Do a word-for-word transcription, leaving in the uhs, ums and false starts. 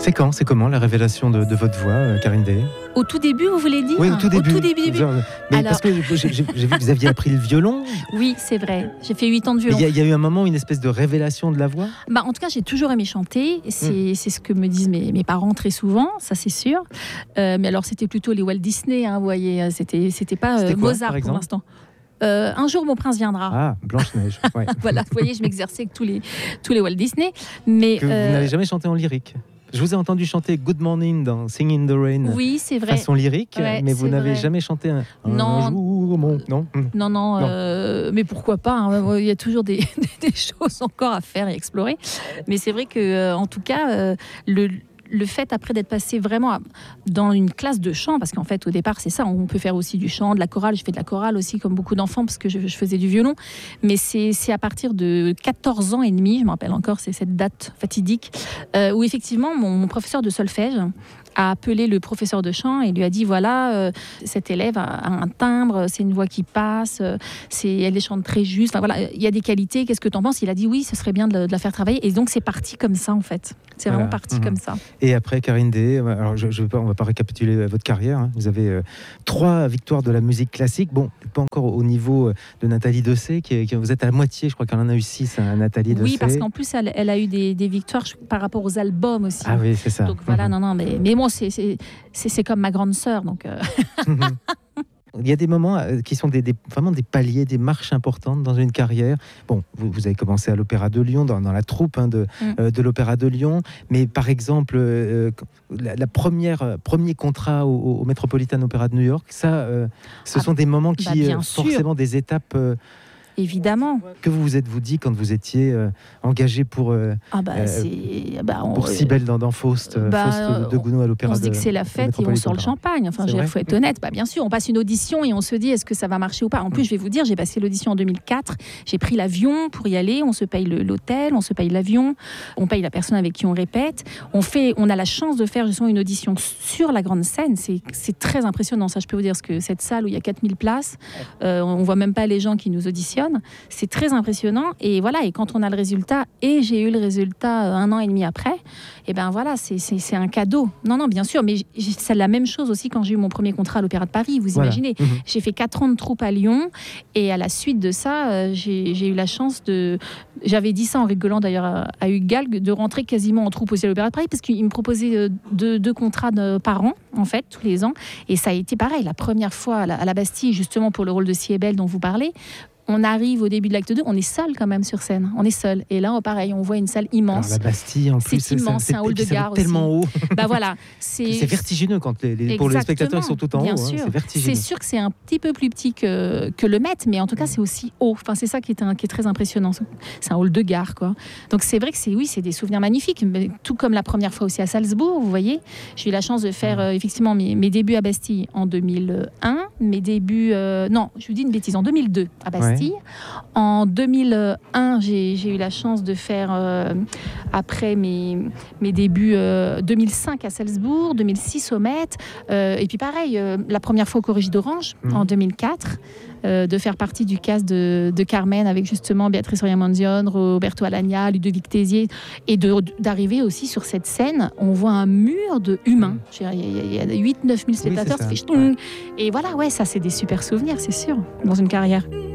C'est quand, c'est comment la révélation de, de votre voix, euh, Karine Day? Au tout début, vous voulez dire? Oui, au tout début. Au tout début, début. Mais Alors... parce que j'ai, j'ai, j'ai vu que vous aviez appris le violon. Oui, c'est vrai. J'ai fait huit ans de violon. Il y, y a eu un moment, une espèce de révélation de la voix? Bah, en tout cas, j'ai toujours aimé chanter. C'est, mmh. c'est ce que me disent mes, mes parents très souvent, ça c'est sûr. Euh, mais alors, c'était plutôt les Walt Disney, hein, vous voyez. C'était, c'était pas euh, c'était quoi, Mozart pour l'instant. Euh, un jour, mon prince viendra. Ah, Blanche-Neige. Ouais. Voilà, vous voyez, je m'exerçais avec tous les, tous les Walt Disney. Mais, que euh... vous n'avez jamais chanté en lyrique? Je vous ai entendu chanter Good Morning dans Sing in the Rain. Oui, c'est vrai. Façon lyrique, ouais, mais vous n'avez vrai. jamais chanté un, non. un jour, mon... non, non, non, euh, mais pourquoi pas, hein, il y a toujours des, des choses encore à faire et explorer. Mais c'est vrai que, euh, en tout cas, euh, le le fait après d'être passé vraiment dans une classe de chant, parce qu'en fait au départ c'est ça, on peut faire aussi du chant, de la chorale, je fais de la chorale aussi comme beaucoup d'enfants parce que je, je faisais du violon, mais c'est, c'est à partir de quatorze ans et demi, je me rappelle encore, c'est cette date fatidique, euh, où effectivement mon, mon professeur de solfège a appelé le professeur de chant et lui a dit voilà, euh, cet élève a, a un timbre, c'est une voix qui passe, euh, c'est, elle chante très juste, enfin voilà, il y a des qualités, qu'est-ce que tu en penses? Il a dit oui, ce serait bien de, de la faire travailler, et donc c'est parti comme ça en fait, c'est voilà. vraiment parti mmh. comme ça. Et après, Karine Day, alors je, je vais pas, on ne va pas récapituler votre carrière, hein. Vous avez euh, trois victoires de la musique classique, bon, pas encore au niveau de Nathalie Dessay, qui, qui vous êtes à la moitié, je crois qu'elle en a eu six, hein, Nathalie Dessay. Oui, parce qu'en plus elle, elle a eu des, des victoires par rapport aux albums aussi. Ah oui, c'est ça. Donc voilà, mmh. non, non, mais, mais moi C'est, c'est, c'est, c'est comme ma grande sœur. Donc euh... Il y a des moments qui sont des, des, vraiment des paliers, des marches importantes dans une carrière. Bon, vous, vous avez commencé à l'Opéra de Lyon, dans, dans la troupe hein, de, mm. euh, de l'Opéra de Lyon. Mais par exemple, euh, la, la première premier contrat au, au Metropolitan Opera de New York, ça, euh, ce ah, sont des moments qui, bah, euh, forcément, des étapes... Euh, Évidemment. Que vous vous êtes-vous dit quand vous étiez euh, engagé pour, euh, ah bah, euh, c'est, bah on, pour Cybèle dans, dans Faust, bah, Faust de Gounod à l'Opéra de... On se dit que c'est la fête et on sort le champagne. Enfin, il faut être honnête. Bah, bien sûr, on passe une audition et on se dit est-ce que ça va marcher ou pas. En plus, mmh. je vais vous dire, j'ai passé l'audition en deux mille quatre. J'ai pris l'avion pour y aller. On se paye le, l'hôtel, on se paye l'avion, on paye la personne avec qui on répète. On, fait, on a la chance de faire justement une audition sur la grande scène. C'est, c'est très impressionnant, ça je peux vous dire, parce que cette salle où il y a quatre mille places, euh, on ne voit même pas les gens qui nous auditionnent. C'est très impressionnant, et voilà, et quand on a le résultat, et j'ai eu le résultat un an et demi après, et ben voilà, c'est, c'est, c'est un cadeau. Non, non, bien sûr, mais c'est la même chose aussi quand j'ai eu mon premier contrat à l'Opéra de Paris, vous voilà. imaginez. Mmh. J'ai fait quatre ans de troupe à Lyon, et à la suite de ça, euh, j'ai, j'ai eu la chance de... J'avais dit ça en rigolant d'ailleurs à, à Hugues Galgue, de rentrer quasiment en troupe aussi à l'Opéra de Paris, parce qu'il me proposait deux, deux contrats de, par an, en fait, tous les ans, et ça a été pareil, la première fois à la, à la Bastille, justement pour le rôle de Siebel dont vous parlez. On arrive au début de l'acte deux, on est seul quand même sur scène, on est seul. Et là, pareil, on voit une salle immense. Alors la Bastille, en plus, c'est immense, c'est, c'est un hall de gare aussi. Tellement haut. Bah voilà, c'est... c'est vertigineux quand les, les, pour les spectateurs qui sont tout en bien haut. Sûr. Hein, c'est vertigineux. C'est sûr que c'est un petit peu plus petit que, que le Met, mais en tout cas, c'est aussi haut. Enfin, c'est ça qui est, un, qui est très impressionnant. C'est un hall de gare, quoi. Donc c'est vrai que c'est, oui, c'est des souvenirs magnifiques. Mais tout comme la première fois aussi à Salzbourg, vous voyez. J'ai eu la chance de faire euh, effectivement mes, mes débuts à Bastille en deux mille un, mes débuts, euh, non, je vous dis une bêtise, en deux mille deux à Bastille. Ouais. En deux mille un, j'ai, j'ai eu la chance de faire, euh, après mes, mes débuts, euh, deux mille cinq à Salzbourg, deux mille six au Met, euh, et puis pareil, euh, la première fois au Corrige d'Orange, mmh. en deux mille quatre, euh, de faire partie du cast de, de Carmen avec justement Béatrice Roya-Manzione, Roberto Alagna, Ludovic Tézier, et de, d'arriver aussi sur cette scène, on voit un mur de humains. Il y a huit neuf mille spectateurs, oui, ça. Ça fait ch'tung. Et voilà, ouais, ça c'est des super souvenirs, c'est sûr, dans une carrière.